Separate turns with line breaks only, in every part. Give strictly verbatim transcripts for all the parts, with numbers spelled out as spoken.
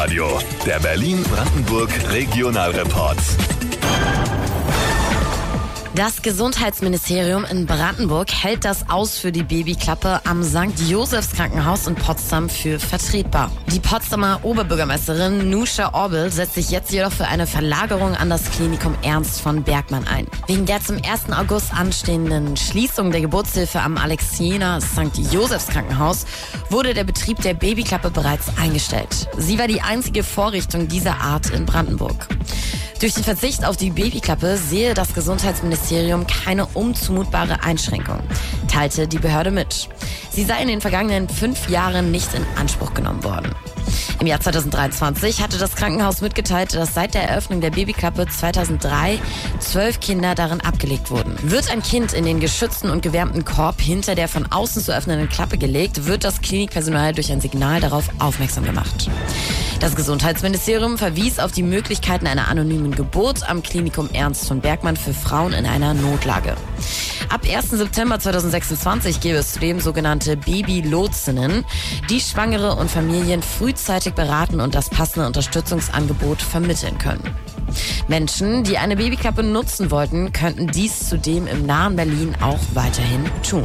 Radio, der Berlin-Brandenburg Regionalreport.
Das Gesundheitsministerium in Brandenburg hält das Aus für die Babyklappe am Sankt Josephs Krankenhaus in Potsdam für vertretbar. Die Potsdamer Oberbürgermeisterin Nusha Orbel setzt sich jetzt jedoch für eine Verlagerung an das Klinikum Ernst von Bergmann ein. Wegen der zum ersten August anstehenden Schließung der Geburtshilfe am Alexiener Sankt Josephs Krankenhaus wurde der Betrieb der Babyklappe bereits eingestellt. Sie war die einzige Vorrichtung dieser Art in Brandenburg. Durch den Verzicht auf die Babyklappe sehe das Gesundheitsministerium keine unzumutbare Einschränkung, teilte die Behörde mit. Sie sei in den vergangenen fünf Jahren nicht in Anspruch genommen worden. Im Jahr zweitausenddreiundzwanzig hatte das Krankenhaus mitgeteilt, dass seit der Eröffnung der Babyklappe zweitausenddrei zwölf Kinder darin abgelegt wurden. Wird ein Kind in den geschützten und gewärmten Korb hinter der von außen zu öffnenden Klappe gelegt, wird das Klinikpersonal durch ein Signal darauf aufmerksam gemacht. Das Gesundheitsministerium verwies auf die Möglichkeiten einer anonymen Geburt am Klinikum Ernst von Bergmann für Frauen in einer Notlage. Ab ersten September zweitausendsechsundzwanzig gäbe es zudem sogenannte Babylotsinnen, die Schwangere und Familien frühzeitig beraten und das passende Unterstützungsangebot vermitteln können. Menschen, die eine Babyklappe nutzen wollten, könnten dies zudem im nahen Berlin auch weiterhin tun.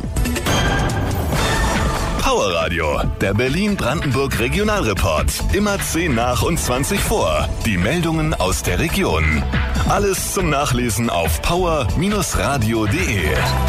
Power Radio, der Berlin-Brandenburg Regionalreport. Immer zehn nach und zwanzig vor. Die Meldungen aus der Region. Alles zum Nachlesen auf power radio punkt de.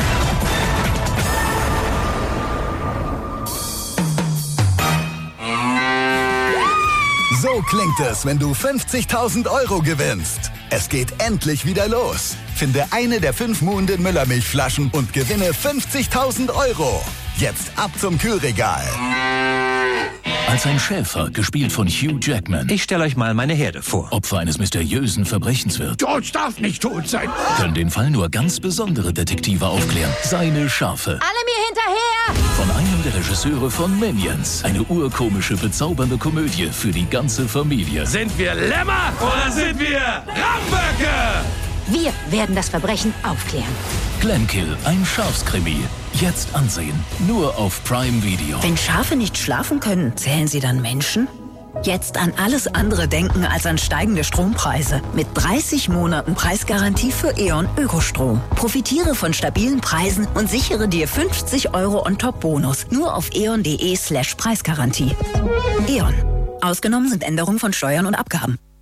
So klingt es, wenn du fünfzigtausend Euro gewinnst. Es geht endlich wieder los. Finde eine der fünf Muhnden Müllermilchflaschen und gewinne fünfzigtausend Euro. Jetzt ab zum Kühlregal.
Als ein Schäfer, gespielt von Hugh Jackman,
Ich stelle euch mal meine Herde vor.
Opfer eines mysteriösen Verbrechens wird,
George darf nicht tot sein.
können den Fall nur ganz besondere Detektive aufklären. Seine Schafe.
Alle mir hinterher!
Von einem der Regisseure von Minions. Eine urkomische, bezaubernde Komödie für die ganze Familie.
Sind wir Lämmer oder sind wir Ramböcke?
Wir werden das Verbrechen aufklären.
Glenkill, ein Schafskrimi. Jetzt ansehen. Nur auf Prime Video.
Wenn Schafe nicht schlafen können, zählen sie dann Menschen? Jetzt an alles andere denken als an steigende Strompreise. Mit dreißig Monaten Preisgarantie für E.ON Ökostrom. Profitiere von stabilen Preisen und sichere dir fünfzig Euro On-Top-Bonus. Nur auf eon.de slash Preisgarantie. E.ON. Ausgenommen sind Änderungen von Steuern und Abgaben.